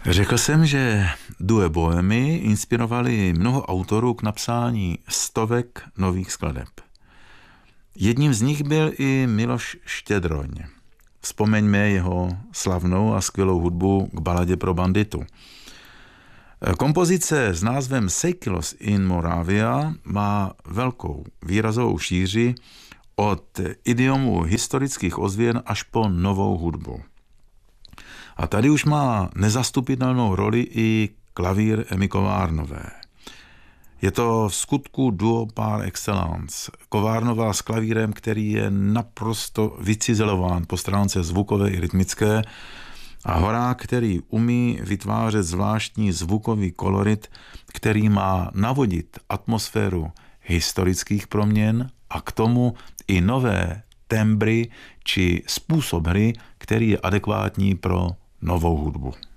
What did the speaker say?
Řekl jsem, že Due Bohemy inspirovali mnoho autorů k napsání stovek nových skladeb. Jedním z nich byl i Miloš Štědroň. Vzpomeňme jeho slavnou a skvělou hudbu k baladě pro banditu. Kompozice s názvem Seikilos in Moravia má velkou výrazovou šíři od idiomu historických ozvěn až po novou hudbu. A tady už má nezastupitelnou roli i klavír Emmy Kovárnové. Je to v skutku duo par excellence. Kovárnová s klavírem, který je naprosto vycizelován po stránce zvukové i rytmické, a Horák, který umí vytvářet zvláštní zvukový kolorit, který má navodit atmosféru historických proměn a k tomu i nové tembry či způsob hry, který je adekvátní pro novou hudbu.